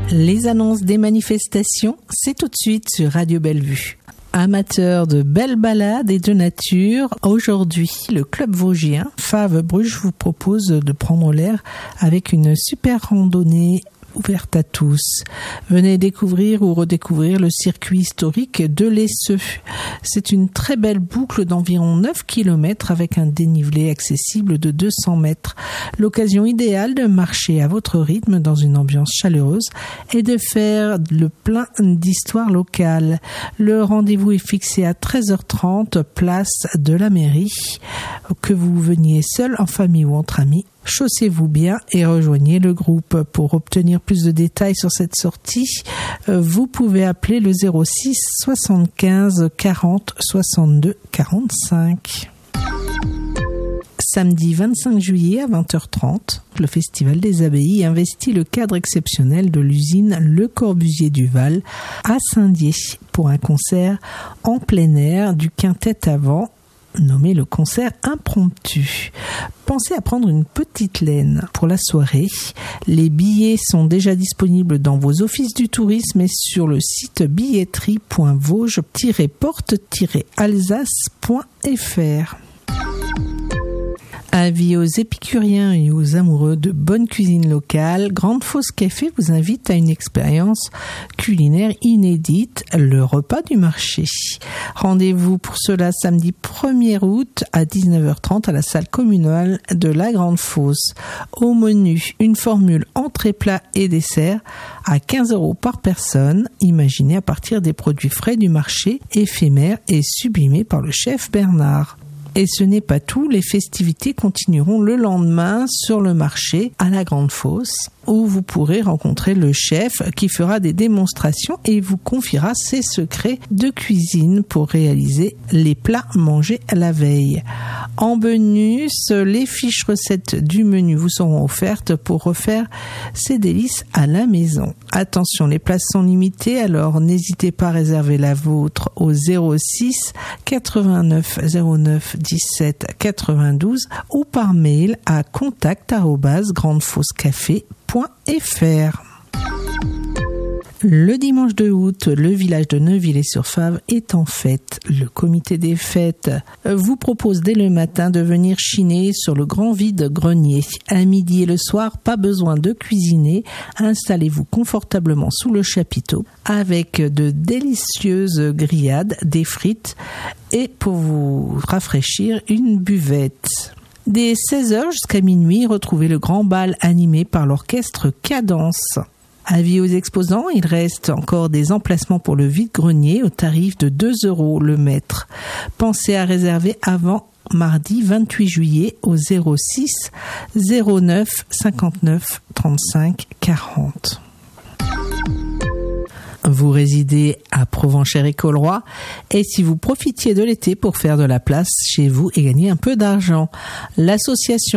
Les annonces des manifestations, c'est tout de suite sur Radio Bellevue. Amateurs de belles balades et de nature, aujourd'hui, le club vosgien Faves Bruges vous propose de prendre l'air avec une super randonnée ouverte à tous. Venez découvrir ou redécouvrir le circuit historique de l'Esseux. C'est une très belle boucle d'environ 9 km avec un dénivelé accessible de 200 mètres. L'occasion idéale de marcher à votre rythme dans une ambiance chaleureuse et de faire le plein d'histoire locale. Le rendez-vous est fixé à 13h30, place de la mairie. Que vous veniez seul, en famille ou entre amis, chaussez-vous bien et rejoignez le groupe. Pour obtenir plus de détails sur cette sortie, vous pouvez appeler le 06 75 40 62 45. Samedi 25 juillet à 20h30, le Festival des Abbayes investit le cadre exceptionnel de l'usine Le Corbusier du Val à Saint-Dié pour un concert en plein air du quintet avant, nommé le concert impromptu. Pensez à prendre une petite laine pour la soirée. Les billets sont déjà disponibles dans vos offices du tourisme et sur le site billetterie.vosges-porte-alsace.fr. Avis aux épicuriens et aux amoureux de bonne cuisine locale, Grande Fosse Café vous invite à une expérience culinaire inédite, le repas du marché. Rendez-vous pour cela samedi 1er août à 19h30 à la salle communale de la Grande Fosse. Au menu, une formule entrée, plat et dessert à 15 € par personne, imaginée à partir des produits frais du marché, éphémères et sublimés par le chef Bernard. Et ce n'est pas tout, les festivités continueront le lendemain sur le marché à la Grande Fosse, où vous pourrez rencontrer le chef qui fera des démonstrations et vous confiera ses secrets de cuisine pour réaliser les plats mangés la veille. En bonus, les fiches recettes du menu vous seront offertes pour refaire ces délices à la maison. Attention, les places sont limitées, alors n'hésitez pas à réserver la vôtre au 06 89 09 17 92 ou par mail à contact@grandefossecafé.fr. Le dimanche 2 août, le village de Neuville-et-sur-Fave est en fête. Le comité des fêtes vous propose dès le matin de venir chiner sur le grand vide-grenier. À midi et le soir, pas besoin de cuisiner. Installez-vous confortablement sous le chapiteau avec de délicieuses grillades, des frites et pour vous rafraîchir, une buvette. Dès 16h jusqu'à minuit, retrouvez le grand bal animé par l'orchestre Cadence. Avis aux exposants, il reste encore des emplacements pour le vide-grenier au tarif de 2 € le mètre. Pensez à réserver avant mardi 28 juillet au 06 09 59 35 40. Vous résidez à Provenchères-et-Colroy et si vous profitiez de l'été pour faire de la place chez vous et gagner un peu d'argent, l'association